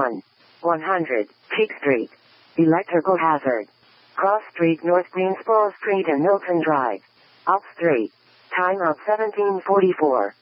1. 100, Cheek Street. Electrical hazard. Cross Street, North Greensboro Street and Milton Drive. Ops 3. Time of 1744.